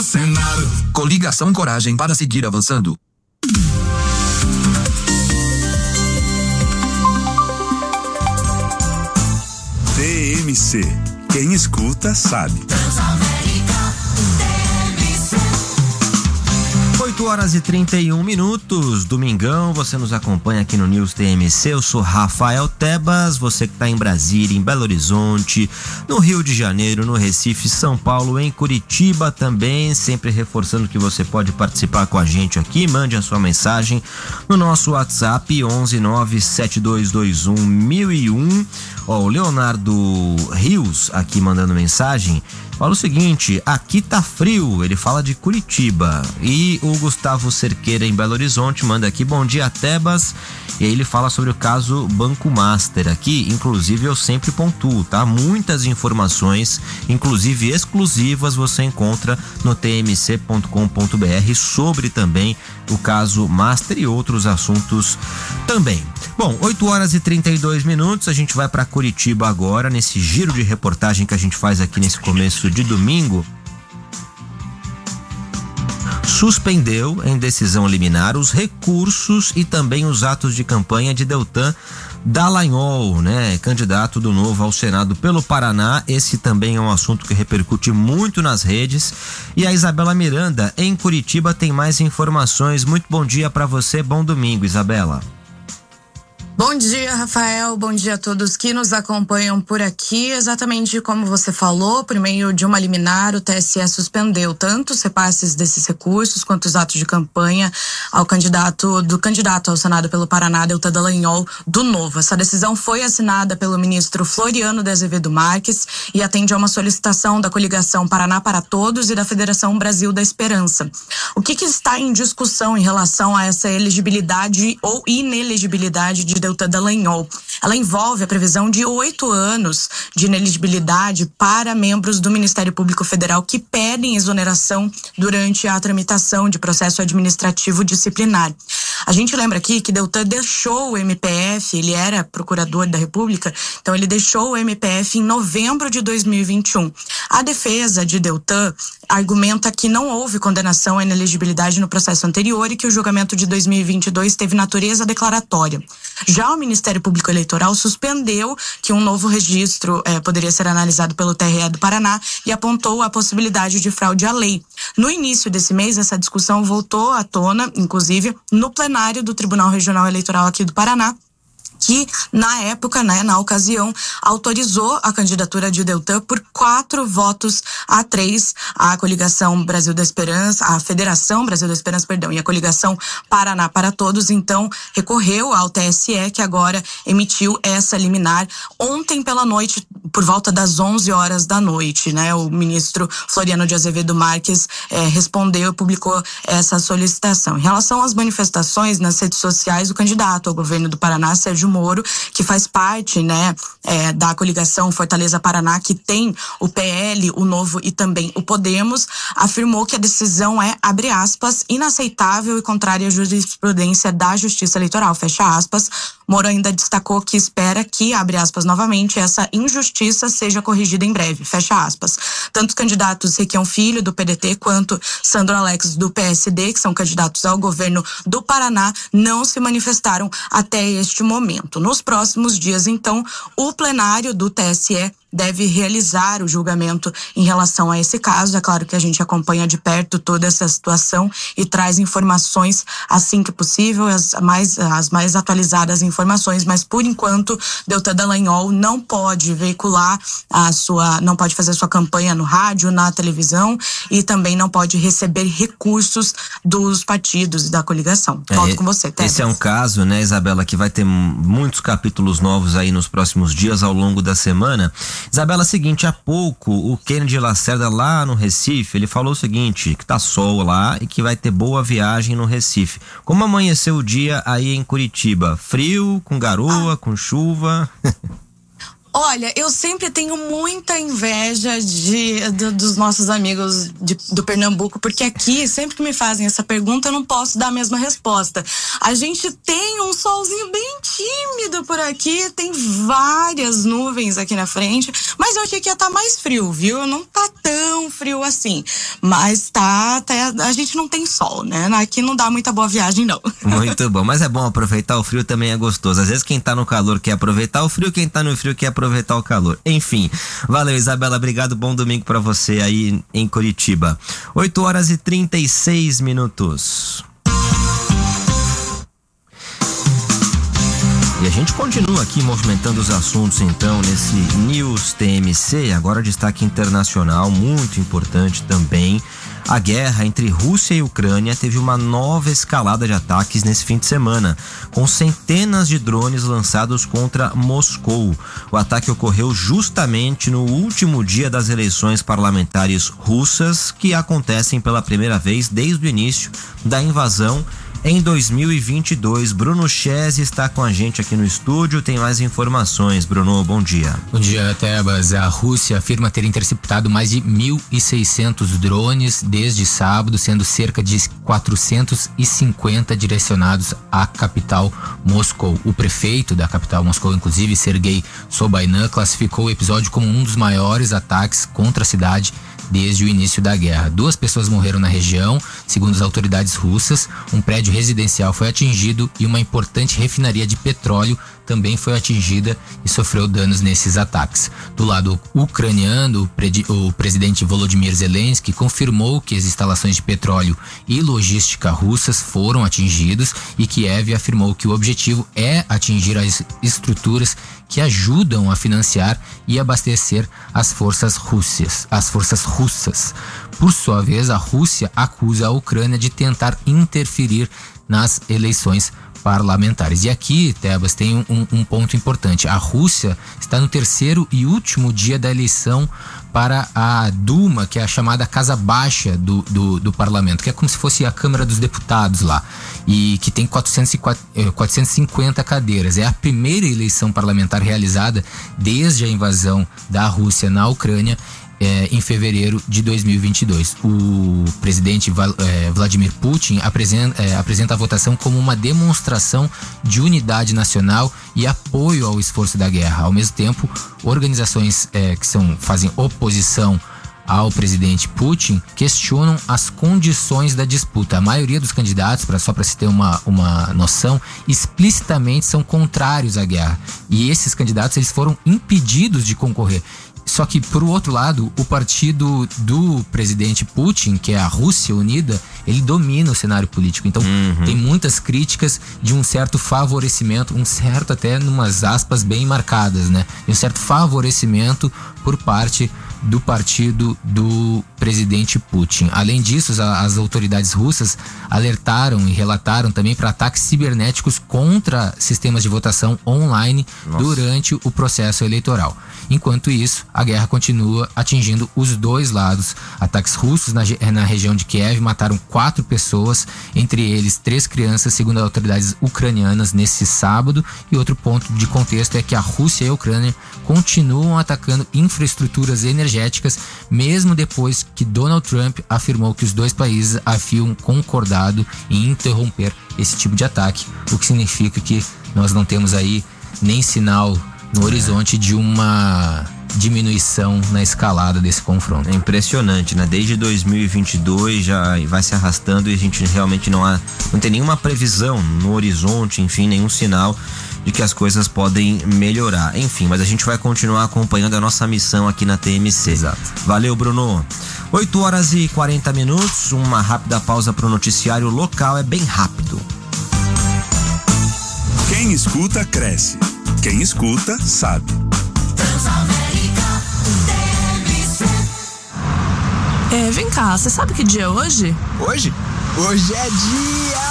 Senado. Coligação Coragem para seguir avançando. TMC. Quem escuta sabe. 8h31, domingão, você nos acompanha aqui no News TMC, eu sou Rafael Tebas, você que está em Brasília, em Belo Horizonte, no Rio de Janeiro, no Recife, São Paulo, em Curitiba também, sempre reforçando que você pode participar com a gente aqui, mande a sua mensagem no nosso WhatsApp 11-97221-1001. O Leonardo Rios aqui mandando mensagem, fala o seguinte: aqui tá frio, ele fala de Curitiba. E o Gustavo Cerqueira em Belo Horizonte manda aqui: bom dia, Tebas. E aí ele fala sobre o caso Banco Master aqui, inclusive eu sempre pontuo, tá? Muitas informações, inclusive exclusivas, você encontra no tmc.com.br sobre também o caso Master e outros assuntos também. Bom, 8h32, a gente vai para Curitiba agora, nesse giro de reportagem que a gente faz aqui nesse começo de domingo. Suspendeu em decisão liminar os recursos e também os atos de campanha de Deltan Dallagnol, né? Candidato do Novo ao Senado pelo Paraná. Esse também é um assunto que repercute muito nas redes. E a Isabela Miranda, em Curitiba, tem mais informações. Muito bom dia para você, bom domingo, Isabela. Bom dia, Rafael. Bom dia a todos que nos acompanham por aqui. Exatamente como você falou, por meio de uma liminar, o TSE suspendeu tanto os repasses desses recursos quanto os atos de campanha ao candidato ao Senado pelo Paraná, Deltan Dallagnol, do Novo. Essa decisão foi assinada pelo ministro Floriano de Azevedo Marques e atende a uma solicitação da coligação Paraná para Todos e da Federação Brasil da Esperança. O que está em discussão em relação a essa elegibilidade ou inelegibilidade de Deltan Dallagnol? Ela envolve a previsão de 8 anos de inelegibilidade para membros do Ministério Público Federal que pedem exoneração durante a tramitação de processo administrativo disciplinar. A gente lembra aqui que Deltan deixou o MPF, ele era procurador da República, então ele deixou o MPF em novembro de 2021. A defesa de Deltan argumenta que não houve condenação à inelegibilidade no processo anterior e que o julgamento de 2022 teve natureza declaratória. Já o Ministério Público Eleitoral suspendeu que um novo registro poderia ser analisado pelo TRE do Paraná e apontou a possibilidade de fraude à lei. No início desse mês, essa discussão voltou à tona, inclusive no plenário do Tribunal Regional Eleitoral aqui do Paraná, que na época, na ocasião, autorizou a candidatura de Deltan por 4-3. A coligação Brasil da Esperança, a Federação Brasil da Esperança, e a coligação Paraná para Todos, então, recorreu ao TSE, que agora emitiu essa liminar ontem pela noite, por volta das 11 horas da noite, né? O ministro Floriano de Azevedo Marques respondeu e publicou essa solicitação. Em relação às manifestações nas redes sociais, o candidato ao governo do Paraná, Sérgio Moro, que faz parte, da coligação Fortaleza Paraná, que tem o PL, o Novo e também o Podemos, afirmou que a decisão é, abre aspas, inaceitável e contrária à jurisprudência da Justiça Eleitoral, fecha aspas. Moro ainda destacou que espera que, abre aspas novamente, essa injustiça seja corrigida em breve, fecha aspas. Tanto os candidatos Requião Filho, do PDT, quanto Sandro Alex, do PSD, que são candidatos ao governo do Paraná, não se manifestaram até este momento. Nos próximos dias, então, o plenário do TSE deve realizar o julgamento em relação a esse caso. É claro que a gente acompanha de perto toda essa situação e traz informações assim que possível, as mais atualizadas informações, mas por enquanto Deltan Dallagnol não pode veicular não pode fazer sua campanha no rádio, na televisão e também não pode receber recursos dos partidos e da coligação. Volto com você, Tebas. Esse é um caso, né, Isabela, que vai ter muitos capítulos novos aí nos próximos dias ao longo da semana. Isabela, seguinte, há pouco o Kennedy Lacerda lá no Recife, ele falou o seguinte, que tá sol lá e que vai ter boa viagem no Recife. Como amanheceu o dia aí em Curitiba? Frio, com garoa, com chuva? Olha, eu sempre tenho muita inveja dos nossos amigos do Pernambuco, porque aqui, sempre que me fazem essa pergunta, eu não posso dar a mesma resposta. A gente tem um solzinho bem tímido por aqui, tem várias nuvens aqui na frente, mas eu achei que ia estar mais frio, viu? Não tá tão frio assim, mas a gente não tem sol, né? Aqui não dá muita boa viagem, não. Muito bom, mas é bom aproveitar o frio, também é gostoso. Às vezes quem tá no calor quer aproveitar o frio, quem tá no frio quer aproveitar o calor. Enfim, valeu, Isabela, obrigado, bom domingo pra você aí em Curitiba. 8h36. E a gente continua aqui movimentando os assuntos então nesse News TMC, agora destaque internacional muito importante também. A guerra entre Rússia e Ucrânia teve uma nova escalada de ataques nesse fim de semana, com centenas de drones lançados contra Moscou. O ataque ocorreu justamente no último dia das eleições parlamentares russas, que acontecem pela primeira vez desde o início da invasão em 2022. Bruno Chese está com a gente aqui no estúdio, tem mais informações. Bruno, bom dia. Bom dia, Tebas. A Rússia afirma ter interceptado mais de 1.600 drones desde sábado, sendo cerca de 450 direcionados à capital Moscou. O prefeito da capital Moscou, inclusive, Sergei Sobyanin, classificou o episódio como um dos maiores ataques contra a cidade desde o início da guerra. 2 pessoas morreram na região, segundo as autoridades russas. Um prédio residencial foi atingido e uma importante refinaria de petróleo também foi atingida e sofreu danos nesses ataques. Do lado ucraniano, o presidente Volodymyr Zelensky confirmou que as instalações de petróleo e logística russas foram atingidos, e Kiev afirmou que o objetivo é atingir as estruturas que ajudam a financiar e abastecer as forças russas. Por sua vez, a Rússia acusa a Ucrânia de tentar interferir nas eleições parlamentares. E aqui, Tebas, tem um ponto importante. A Rússia está no terceiro e último dia da eleição para a Duma, que é a chamada Casa Baixa do parlamento, que é como se fosse a Câmara dos Deputados lá, e que tem 450 cadeiras. É a primeira eleição parlamentar realizada desde a invasão da Rússia na Ucrânia, em fevereiro de 2022. O presidente Vladimir Putin apresenta a votação como uma demonstração de unidade nacional e apoio ao esforço da guerra. Ao mesmo tempo, organizações que fazem oposição ao presidente Putin questionam as condições da disputa. A maioria dos candidatos, só para se ter uma noção, explicitamente são contrários à guerra. E esses candidatos eles foram impedidos de concorrer. Só que, por outro lado, o partido do presidente Putin, que é a Rússia Unida, ele domina o cenário político. Então, tem muitas críticas de um certo favorecimento, um certo até numas aspas bem marcadas, né? De um certo favorecimento por parte do partido do presidente Putin. Além disso, as autoridades russas alertaram e relataram também para ataques cibernéticos contra sistemas de votação online durante o processo eleitoral. Enquanto isso, a guerra continua atingindo os dois lados. Ataques russos na região de Kiev mataram 4 pessoas, entre eles 3 crianças, segundo as autoridades ucranianas, nesse sábado. E outro ponto de contexto é que a Rússia e a Ucrânia continuam atacando infraestruturas energéticas, mesmo depois que Donald Trump afirmou que os dois países haviam concordado em interromper esse tipo de ataque, o que significa que nós não temos aí nem sinal no horizonte de uma diminuição na escalada desse confronto. É impressionante, né? Desde 2022 já vai se arrastando e a gente realmente não tem nenhuma previsão no horizonte, enfim, nenhum sinal de que as coisas podem melhorar. Enfim, mas a gente vai continuar acompanhando a nossa missão aqui na TMC. Exato. Valeu, Bruno. 8h40, uma rápida pausa para o noticiário local, é bem rápido. Quem escuta, cresce. Quem escuta, sabe. Vem cá, você sabe que dia é hoje? Hoje? Hoje é dia